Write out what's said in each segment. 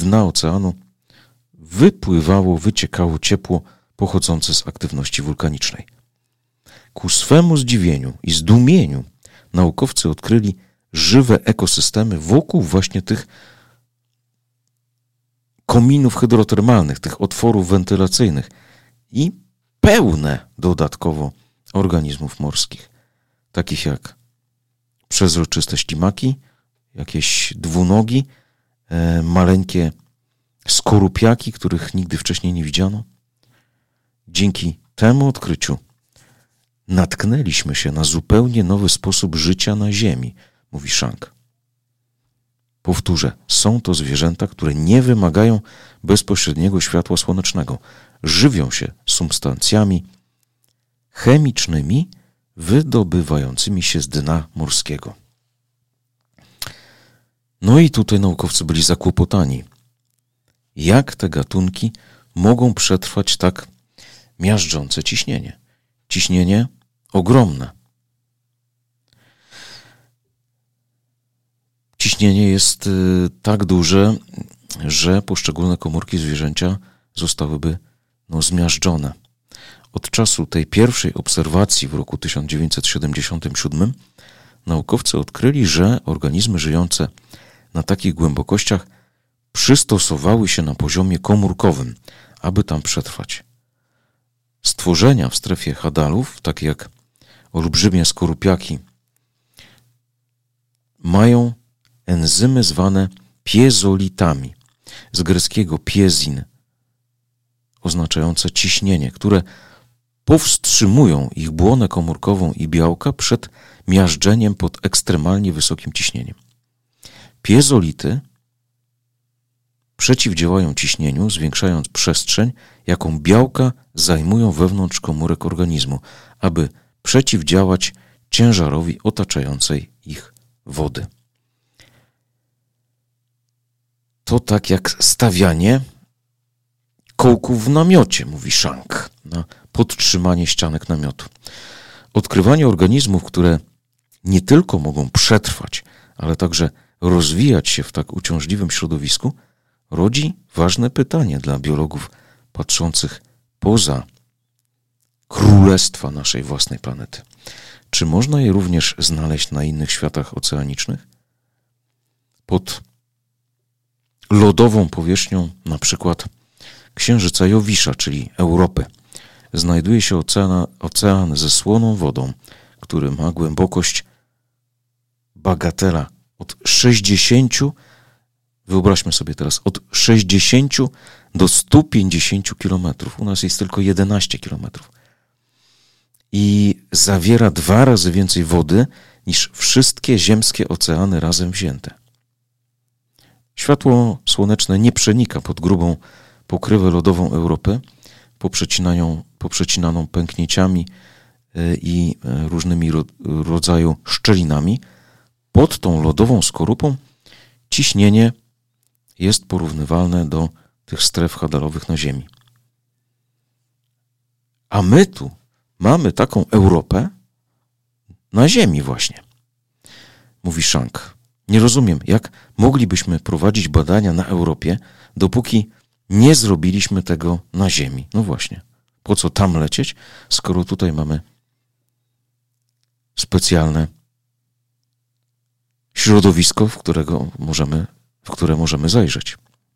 dna oceanu wyciekało ciepło pochodzące z aktywności wulkanicznej. Ku swemu zdziwieniu i zdumieniu naukowcy odkryli żywe ekosystemy wokół właśnie tych kominów hydrotermalnych, tych otworów wentylacyjnych i pełne dodatkowo organizmów morskich, takich jak przezroczyste ślimaki, jakieś dwunogi, maleńkie skorupiaki, których nigdy wcześniej nie widziano. Dzięki temu odkryciu natknęliśmy się na zupełnie nowy sposób życia na Ziemi, mówi Schank. Powtórzę, są to zwierzęta, które nie wymagają bezpośredniego światła słonecznego. Żywią się substancjami chemicznymi wydobywającymi się z dna morskiego. No i tutaj naukowcy byli zakłopotani. Jak te gatunki mogą przetrwać tak miażdżące ciśnienie? Ciśnienie ogromne. Ciśnienie jest tak duże, że poszczególne komórki zwierzęcia zostałyby zmiażdżone. Od czasu tej pierwszej obserwacji w roku 1977 naukowcy odkryli, że organizmy żyjące na takich głębokościach przystosowały się na poziomie komórkowym, aby tam przetrwać. Stworzenia w strefie Hadalów, takie jak olbrzymie skorupiaki, mają enzymy zwane piezolitami, z greckiego piezin, oznaczające ciśnienie, które powstrzymują ich błonę komórkową i białka przed miażdżeniem pod ekstremalnie wysokim ciśnieniem. Piezolity przeciwdziałają ciśnieniu, zwiększając przestrzeń, jaką białka zajmują wewnątrz komórek organizmu, aby przeciwdziałać ciężarowi otaczającej ich wody. To tak jak stawianie kołków w namiocie, mówi Schank, na podtrzymanie ścianek namiotu. Odkrywanie organizmów, które nie tylko mogą przetrwać, ale także rozwijać się w tak uciążliwym środowisku, rodzi ważne pytanie dla biologów patrzących poza królestwa naszej własnej planety. Czy można je również znaleźć na innych światach oceanicznych? Pod lodową powierzchnią, na przykład Księżyca Jowisza, czyli Europy, znajduje się ocean ze słoną wodą, który ma głębokość bagatela od 60, wyobraźmy sobie teraz, od 60 do 150 kilometrów. U nas jest tylko 11 kilometrów. I zawiera 2 razy więcej wody niż wszystkie ziemskie oceany razem wzięte. Światło słoneczne nie przenika pod grubą pokrywę lodową Europy, poprzecinaną pęknięciami i różnymi rodzaju szczelinami. Pod tą lodową skorupą ciśnienie jest porównywalne do tych stref hadalowych na Ziemi. A my tu mamy taką Europę na Ziemi właśnie, mówi Schank. Nie rozumiem, jak moglibyśmy prowadzić badania na Europie, dopóki nie zrobiliśmy tego na Ziemi. No właśnie, po co tam lecieć, skoro tutaj mamy specjalne środowisko, w które możemy zajrzeć.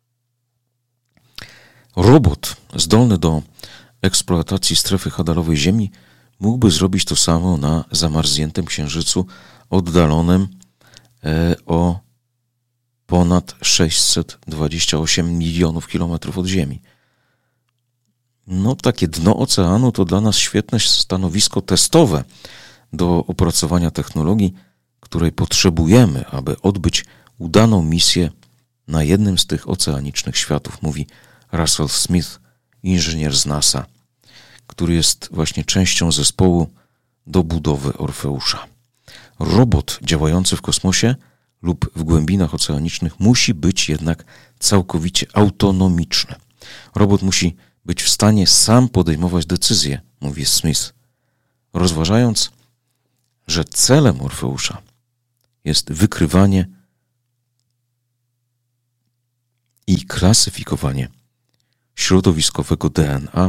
Robot zdolny do eksploatacji strefy hadalowej Ziemi mógłby zrobić to samo na zamarzniętym Księżycu oddalonym o ponad 628 milionów kilometrów od Ziemi. No, takie dno oceanu to dla nas świetne stanowisko testowe do opracowania technologii, której potrzebujemy, aby odbyć udaną misję na jednym z tych oceanicznych światów, mówi Russell Smith, inżynier z NASA, który jest właśnie częścią zespołu do budowy Orfeusza. Robot działający w kosmosie lub w głębinach oceanicznych musi być jednak całkowicie autonomiczny. Robot musi być w stanie sam podejmować decyzje, mówi Smith, rozważając, że celem Orfeusza jest wykrywanie i klasyfikowanie środowiskowego DNA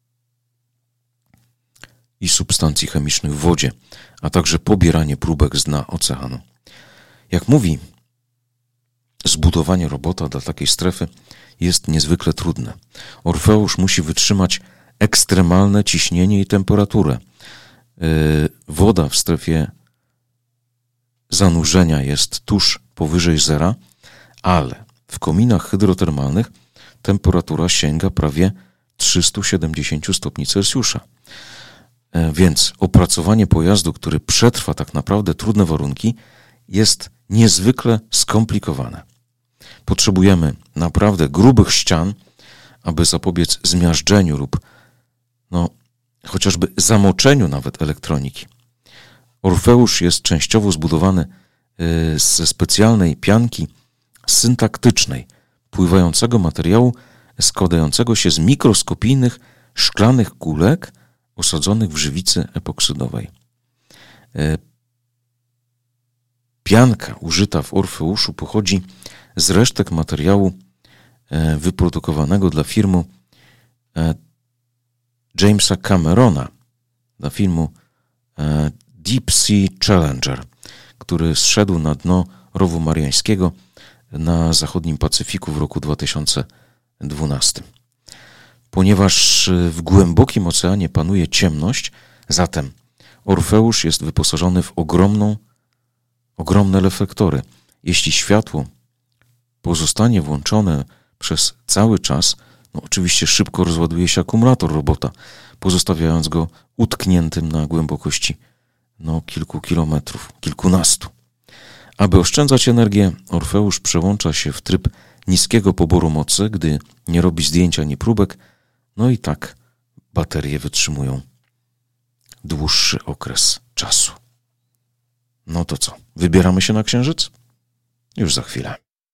i substancji chemicznych w wodzie, a także pobieranie próbek z dna oceanu. Jak mówi, zbudowanie robota dla takiej strefy jest niezwykle trudne. Orfeusz musi wytrzymać ekstremalne ciśnienie i temperaturę. Woda w strefie zanurzenia jest tuż powyżej zera, ale w kominach hydrotermalnych temperatura sięga prawie 370 stopni Celsjusza. Więc opracowanie pojazdu, który przetrwa tak naprawdę trudne warunki, jest niezwykle skomplikowane. Potrzebujemy naprawdę grubych ścian, aby zapobiec zmiażdżeniu lub chociażby zamoczeniu nawet elektroniki. Orfeusz jest częściowo zbudowany ze specjalnej pianki syntaktycznej, pływającego materiału składającego się z mikroskopijnych szklanych kulek osadzonych w żywicy epoksydowej. Pianka użyta w Orfeuszu pochodzi z resztek materiału wyprodukowanego dla filmu Jamesa Camerona, dla filmu Deep Sea Challenger, który zszedł na dno rowu mariańskiego na zachodnim Pacyfiku w roku 2012. Ponieważ w głębokim oceanie panuje ciemność, zatem Orfeusz jest wyposażony w ogromne reflektory. Jeśli światło pozostanie włączone przez cały czas, oczywiście szybko rozładuje się akumulator robota, pozostawiając go utkniętym na głębokości kilku kilometrów, kilkunastu. Aby oszczędzać energię, Orfeusz przełącza się w tryb niskiego poboru mocy, gdy nie robi zdjęć ani próbek, i tak baterie wytrzymują dłuższy okres czasu. No to co, wybieramy się na Księżyc? Już za chwilę.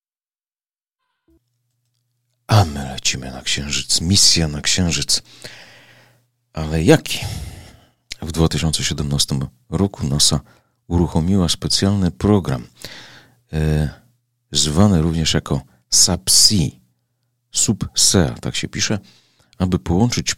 A my lecimy na Księżyc, misja na Księżyc. Ale jaki? W 2017 roku NASA uruchomiła specjalny program, zwany również jako SubSea, tak się pisze, aby połączyć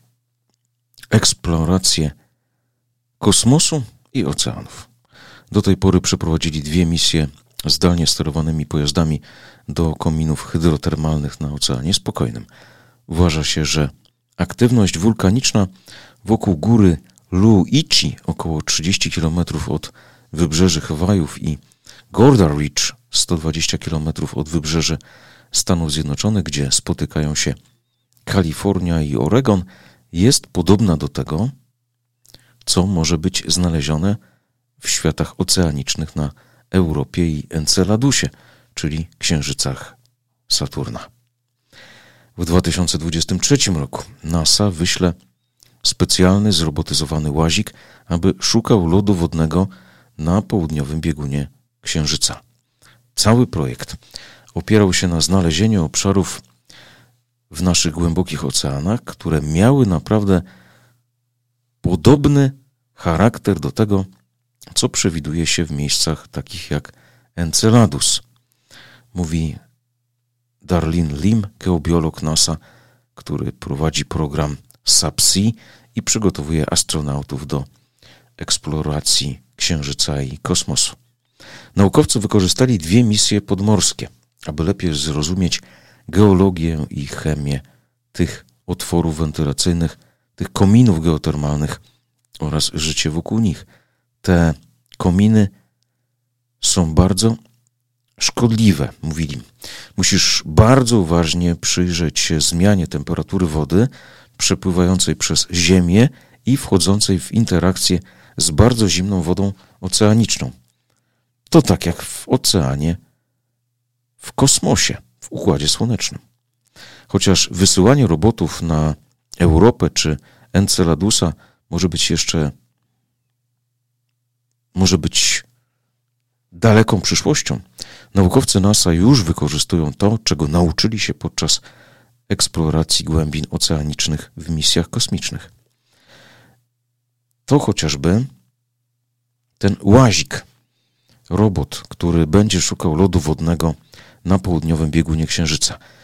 eksplorację kosmosu i oceanów. Do tej pory przeprowadzili 2 misje zdalnie sterowanymi pojazdami do kominów hydrotermalnych na Oceanie Spokojnym. Uważa się, że aktywność wulkaniczna wokół góry Luichi, około 30 km od wybrzeży Hawajów, i Goddard Ridge, 120 km od wybrzeży Stanów Zjednoczonych, gdzie spotykają się Kalifornia i Oregon, jest podobna do tego, co może być znalezione w światach oceanicznych na Europie i Enceladusie, czyli księżycach Saturna. W 2023 roku NASA wyśle specjalny zrobotyzowany łazik, aby szukał lodu wodnego na południowym biegunie Księżyca. Cały projekt opierał się na znalezieniu obszarów w naszych głębokich oceanach, które miały naprawdę podobny charakter do tego, co przewiduje się w miejscach takich jak Enceladus. Mówi Darlene Lim, geobiolog NASA, który prowadzi program SubSea i przygotowuje astronautów do eksploracji Księżyca i kosmosu. Naukowcy wykorzystali 2 misje podmorskie, aby lepiej zrozumieć geologię i chemię tych otworów wentylacyjnych, tych kominów geotermalnych oraz życie wokół nich. Te kominy są bardzo szkodliwe, mówili. Musisz bardzo uważnie przyjrzeć się zmianie temperatury wody przepływającej przez Ziemię i wchodzącej w interakcję z bardzo zimną wodą oceaniczną. To tak jak w oceanie, w kosmosie, w Układzie Słonecznym. Chociaż wysyłanie robotów na Europę czy Enceladusa może być daleką przyszłością, naukowcy NASA już wykorzystują to, czego nauczyli się podczas eksploracji głębin oceanicznych w misjach kosmicznych. To chociażby ten łazik, robot, który będzie szukał lodu wodnego na południowym biegunie Księżyca.